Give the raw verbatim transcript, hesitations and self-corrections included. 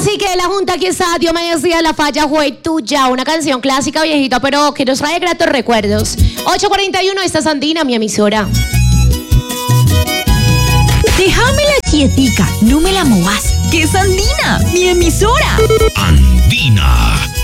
Cacique de la Junta, aquí está, Dios me decía la falla fue tuya, una canción clásica viejita, pero que nos trae gratos recuerdos. ocho cuarenta y uno, esta es Andina, mi emisora. Déjamela quietica, no me la movas, que es Andina, mi emisora. Andina.